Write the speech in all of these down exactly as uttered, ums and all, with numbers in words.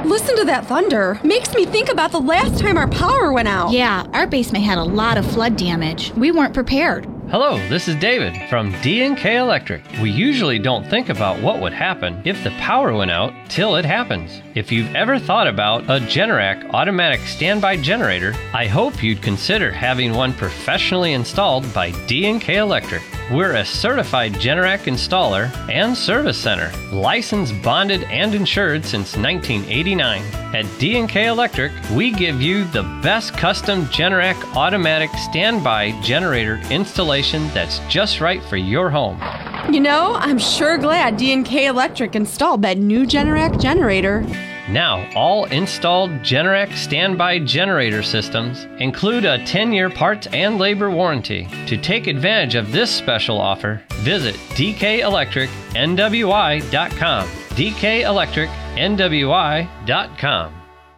Listen to that thunder. Makes me think about the last time our power went out. Yeah, our basement had a lot of flood damage. We weren't prepared. Hello, this is David from D and K Electric. We usually don't think about what would happen if the power went out till it happens. If you've ever thought about a Generac automatic standby generator, I hope you'd consider having one professionally installed by D and K Electric. We're a certified Generac installer and service center, licensed, bonded, and insured since nineteen eighty-nine. At D and K Electric, we give you the best custom Generac automatic standby generator installation that's just right for your home. You know, I'm sure glad D and K Electric installed that new Generac generator. Now, all installed Generac standby generator systems include a ten-year parts and labor warranty. To take advantage of this special offer, visit d k electric n w i dot com. d k electric n w i dot com.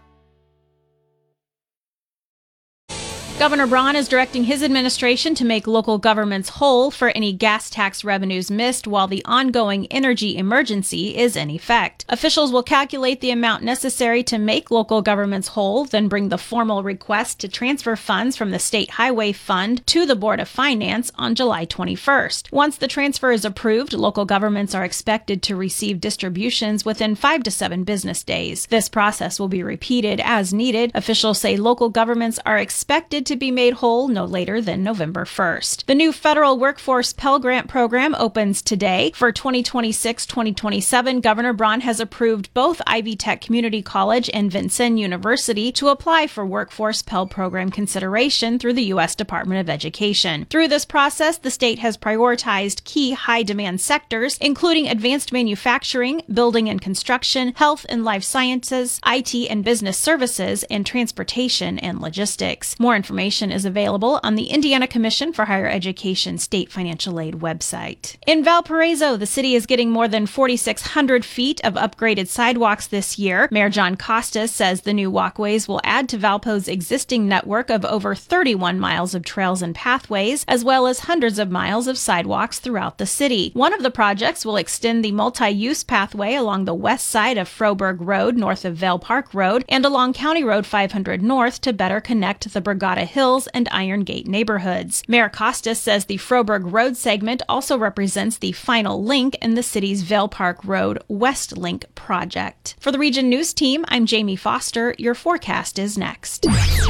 Governor Braun is directing his administration to make local governments whole for any gas tax revenues missed while the ongoing energy emergency is in effect. Officials will calculate the amount necessary to make local governments whole, then bring the formal request to transfer funds from the State Highway Fund to the Board of Finance on July twenty-first. Once the transfer is approved, local governments are expected to receive distributions within five to seven business days. This process will be repeated as needed. Officials say local governments are expected to be made whole no later than November first. The new federal workforce Pell Grant program opens today. For twenty twenty-six twenty twenty-seven, Governor Braun has approved both Ivy Tech Community College and Vincennes University to apply for workforce Pell Program consideration through the U S Department of Education. Through this process, the state has prioritized key high-demand sectors, including advanced manufacturing, building and construction, health and life sciences, I T and business services, and transportation and logistics. More information Information is available on the Indiana Commission for Higher Education State Financial Aid website. In Valparaiso, the city is getting more than forty-six hundred feet of upgraded sidewalks this year. Mayor John Costas says the new walkways will add to Valpo's existing network of over thirty-one miles of trails and pathways, as well as hundreds of miles of sidewalks throughout the city. One of the projects will extend the multi-use pathway along the west side of Froberg Road north of Vail Park Road and along County Road five hundred north to better connect the Brigada Hills and Iron Gate neighborhoods. Mayor Costas says the Froberg Road segment also represents the final link in the city's Vail Park Road West Link project. For the Region News Team, I'm Jamie Foster. Your forecast is next.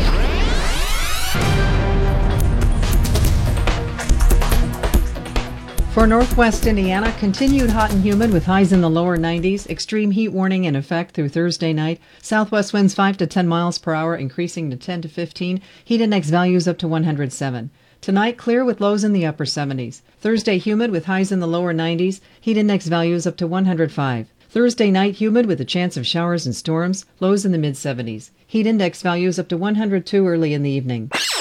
For Northwest Indiana, continued hot and humid with highs in the lower nineties. Extreme heat warning in effect through Thursday night. Southwest winds five to ten miles per hour, increasing to ten to fifteen. Heat index values up to one hundred seven. Tonight, clear with lows in the upper seventies. Thursday, humid with highs in the lower nineties. Heat index values up to one hundred five. Thursday night, humid with a chance of showers and storms. Lows in the mid seventies. Heat index values up to one hundred two early in the evening.